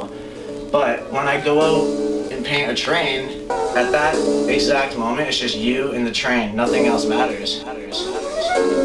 know. But when I go out and paint a train, at that exact moment, it's just you and the train. Nothing else matters.